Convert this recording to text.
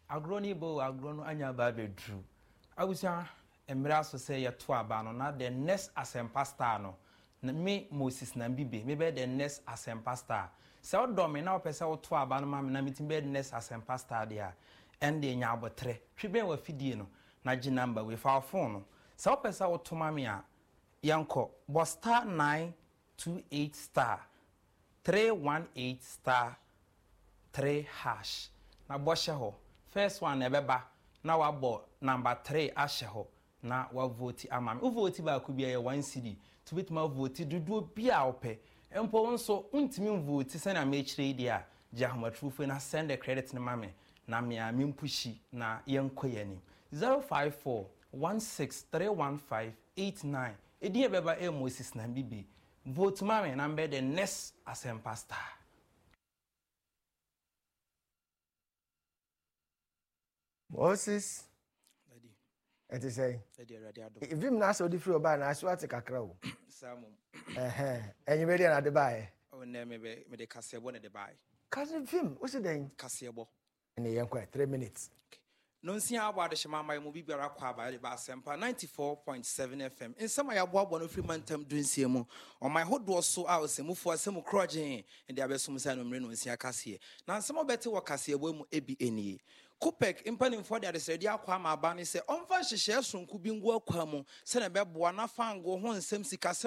agroni bo agrono anya ba bedru abusa emra so say ye to aba no na the next asempa star no me Moses Nambibe me be the next asempa star se odo me na opese wo to aba no ma me na metim be the next asempa star dia ende nya abotre hwebe wa fidie no na gi number we fa phone no se opese wo to ma me a yanko bo star 928 star 318 star 3 hash na bo hye ho first one ebeba na wabo number 3 ahye ho na wa vote amam u vote ba ku bia ye 1 cd to bit ma vote dudu bia ope empo nso untimi vote se na me kire dia jahamatrufo na send the credit na mame na me a mempushi na yenkoyani 05416311589 edi ebeba Moses Nambibe vote mame na be the next asempa star. Moses. Daddy. It is say. Daddy ready ado. If him na so di free oba na so ate kakra o. Samum. And you ready na dey buy? Oh na me de kasebo na de buy. Cousin film, what's it then? Kasebo. And the young 3 minutes. Non si aba de shema mai mo bibia kwa ba de ba sempa 94.7 FM. In some ya boabo no free mantam dunsie mu. On my hodo so a osemufo asem krogen and de abesum sa no mre no nsia kase. Na nsem obete wo kasebo mu ebi enie. Kupek impanim for the ready akwa ma ba ne se onfa hyehye sonku bi ngu akwa mu se na beboa na fango ho nsem sika